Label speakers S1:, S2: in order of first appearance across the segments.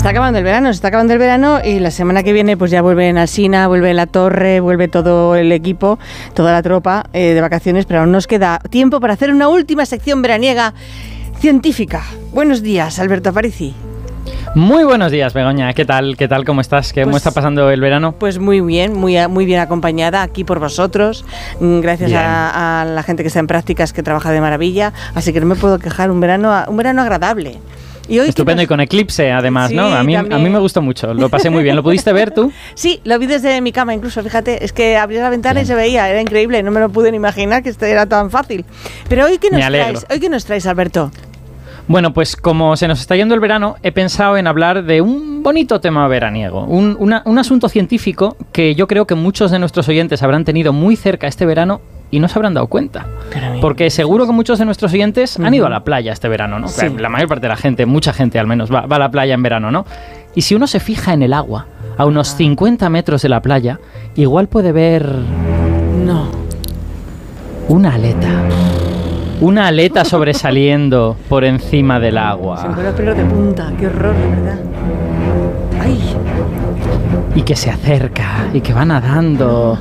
S1: está acabando el verano y la semana que viene pues ya vuelven Alsina, vuelve La Torre, vuelve todo el equipo, toda la tropa de vacaciones, pero aún nos queda tiempo para hacer una última sección veraniega científica. Buenos días, Alberto Aparici.
S2: Muy buenos días, Begoña. ¿Qué tal? ¿Cómo estás? ¿Cómo está pasando el verano?
S1: Pues muy bien, muy bien acompañada aquí por vosotros, gracias a la gente que está en prácticas, que trabaja de maravilla, así que no me puedo quejar, un verano agradable. Y hoy
S2: estupendo y con eclipse además,
S1: sí,
S2: ¿no? A mí me gustó mucho, lo pasé muy bien. ¿Lo pudiste ver tú?
S1: Sí, lo vi desde mi cama incluso, fíjate, es que abrí la ventana y se veía, era increíble, no me lo pude ni imaginar que esto era tan fácil. Pero hoy, ¿qué nos traes, Alberto?
S2: Bueno, pues como se nos está yendo el verano, he pensado en hablar de un bonito tema veraniego, un asunto científico que yo creo que muchos de nuestros oyentes habrán tenido muy cerca este verano y no se habrán dado cuenta. Porque seguro que muchos de nuestros oyentes han ido a la playa este verano, ¿no? Sí. La mayor parte de la gente, mucha gente al menos, va a la playa en verano, ¿no? Y si uno se fija en el agua, a unos 50 metros de la playa, igual puede ver...
S1: No.
S2: Una aleta. Una aleta sobresaliendo por encima del agua.
S1: Se me pone los pelos de punta, qué horror, ¿verdad? ¡Ay!
S2: Y que se acerca, y que va nadando.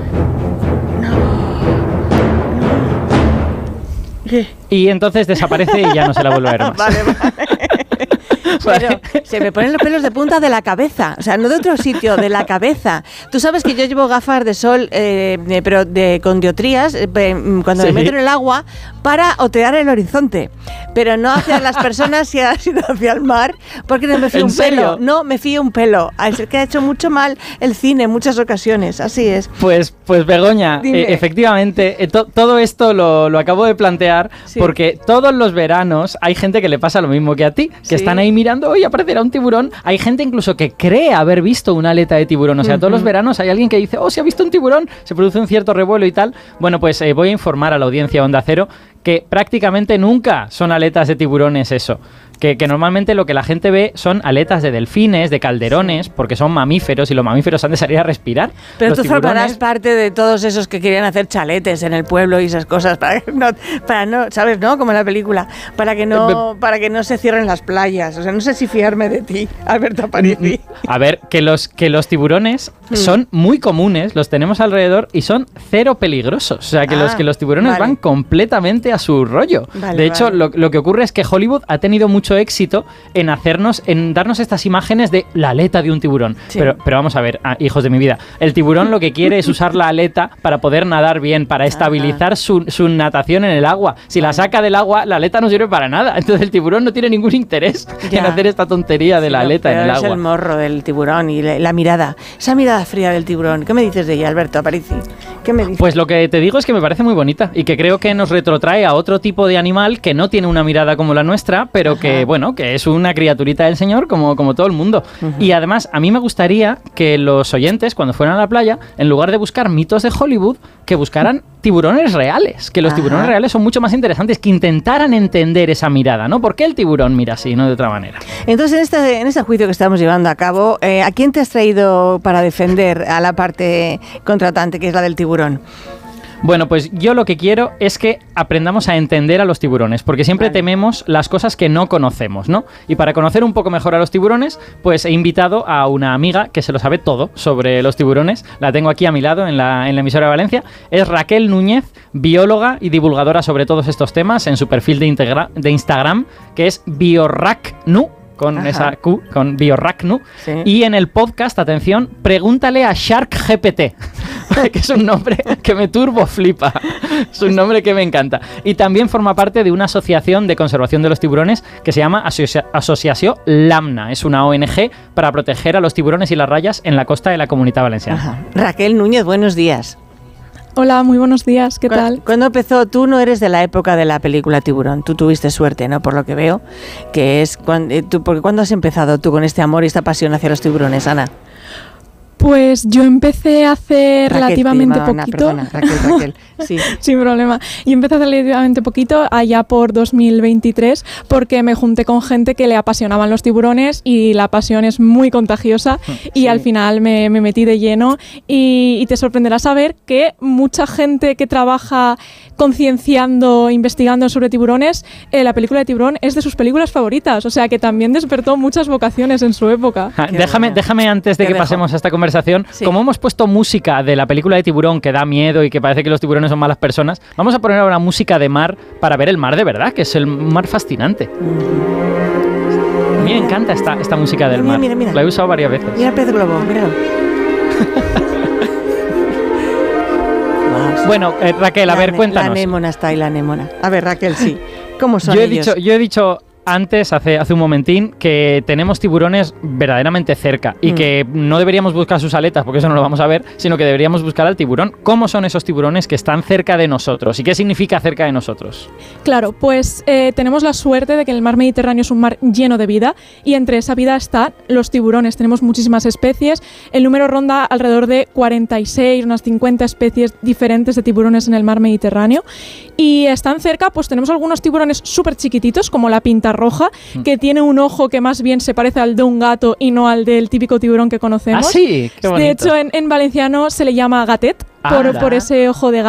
S1: ¿Qué?
S2: Y entonces desaparece y ya no se la vuelve a ver más.
S1: Vale. Pero se me ponen los pelos de punta de la cabeza, o sea, no de otro sitio, de la cabeza. Tú sabes que yo llevo gafas de sol, pero con dioptrías, cuando me meto en el agua, para otear el horizonte, pero no hacia las personas, sino hacia el mar, porque no me fío un pelo. No me fío un pelo. Al ser que ha hecho mucho mal el cine en muchas ocasiones, así es.
S2: Pues Begoña, efectivamente, todo esto lo acabo de plantear, sí, porque todos los veranos hay gente que le pasa lo mismo que a ti, que están ahí mirando, hoy aparecerá un tiburón. Hay gente incluso que cree haber visto una aleta de tiburón. O sea, todos los veranos hay alguien que dice, oh, se ha visto un tiburón, se produce un cierto revuelo y tal. Bueno, pues voy a informar a la audiencia Onda Cero que prácticamente nunca son aletas de tiburones eso. Que normalmente lo que la gente ve son aletas de delfines, de calderones, porque son mamíferos y los mamíferos han de salir a respirar.
S1: Pero tú formarás parte de todos esos que querían hacer chaletes en el pueblo y esas cosas para no, ¿sabes? ¿No? Como en la película, para que no se cierren las playas. O sea, no sé si fiarme de ti, Alberto Aparici.
S2: A ver, que los tiburones son muy comunes, los tenemos alrededor y son cero peligrosos. O sea, que los tiburones van completamente a su rollo. De hecho, lo que ocurre es que Hollywood ha tenido mucho éxito en darnos estas imágenes de la aleta de un tiburón. Sí. Pero vamos a ver, hijos de mi vida, el tiburón lo que quiere es usar la aleta para poder nadar bien, para estabilizar su natación en el agua. Si la saca del agua, la aleta no sirve para nada. Entonces el tiburón no tiene ningún interés en hacer esta tontería de la aleta en el agua.
S1: Es el morro del tiburón y la mirada, esa mirada fría del tiburón. ¿Qué me dices de ella, Alberto Aparici? ¿Qué me dices?
S2: Pues lo que te digo es que me parece muy bonita y que creo que nos retrotrae a otro tipo de animal que no tiene una mirada como la nuestra, pero que es una criaturita del Señor como todo el mundo. Y además, a mí me gustaría que los oyentes, cuando fueran a la playa, en lugar de buscar mitos de Hollywood, que buscaran tiburones reales, que los tiburones reales son mucho más interesantes, que intentaran entender esa mirada, ¿no? ¿Por qué el tiburón mira así, no de otra manera?
S1: Entonces, en este juicio que estamos llevando a cabo, ¿a quién te has traído para defender a la parte contratante, que es la del tiburón?
S2: Bueno, pues yo lo que quiero es que aprendamos a entender a los tiburones, porque siempre tememos las cosas que no conocemos, ¿no? Y para conocer un poco mejor a los tiburones, pues he invitado a una amiga que se lo sabe todo sobre los tiburones. La tengo aquí a mi lado en la emisora de Valencia. Es Raquel Núñez, bióloga y divulgadora sobre todos estos temas en su perfil de Instagram, que es bioracnu, con esa Q, con bioracnu. Sí. Y en el podcast, atención, pregúntale a SharkGPT, que es un nombre que me turbo flipa. Es un nombre que me encanta. Y también forma parte de una asociación de conservación de los tiburones que se llama Asociació Lamna. Es una ONG para proteger a los tiburones y las rayas en la costa de la Comunitat Valenciana.
S1: Raquel Núñez, buenos días.
S3: Hola, muy buenos días, ¿qué tal?
S1: ¿Cuándo empezó? Tú no eres de la época de la película Tiburón, tú tuviste suerte, ¿no? Por lo que veo, que es porque ¿cuándo has empezado tú con este amor y esta pasión hacia los tiburones, Ana?
S3: Pues yo empecé hace relativamente poquito.
S1: Perdona, Raquel, sí.
S3: Sin problema. Yo empecé hace relativamente poquito, allá por 2023, porque me junté con gente que le apasionaban los tiburones y la pasión es muy contagiosa y al final me metí de lleno y te sorprenderá saber que mucha gente que trabaja concienciando, investigando sobre tiburones, la película de Tiburón es de sus películas favoritas, o sea que también despertó muchas vocaciones en su época.
S2: Déjame antes de que pasemos a esta conversación, como hemos puesto música de la película de Tiburón que da miedo y que parece que los tiburones son malas personas, vamos a poner ahora música de mar para ver el mar de verdad, que es el mar fascinante. A mí me encanta esta música del mar.
S1: Mira.
S2: La he usado varias veces.
S1: Mira el pez globo, míralo.
S2: Bueno, Raquel, a ver, cuéntanos.
S1: La anémona está ahí, la anémona. A ver, Raquel, sí. ¿Cómo son ellos?
S2: Yo he dicho antes, hace un momentín, que tenemos tiburones verdaderamente cerca y que no deberíamos buscar sus aletas, porque eso no lo vamos a ver, sino que deberíamos buscar al tiburón. ¿Cómo son esos tiburones que están cerca de nosotros? ¿Y qué significa cerca de nosotros?
S3: Claro, pues tenemos la suerte de que el mar Mediterráneo es un mar lleno de vida y entre esa vida están los tiburones. Tenemos muchísimas especies. El número ronda alrededor de 46, unas 50 especies diferentes de tiburones en el mar Mediterráneo. Y están cerca, pues tenemos algunos tiburones súper chiquititos, como la pinta roja, que tiene un ojo que más bien se parece al de un gato y no al del típico tiburón que conocemos.
S2: Ah, sí, qué bonito.
S3: De hecho, en valenciano se le llama gatet por ese ojo de gato.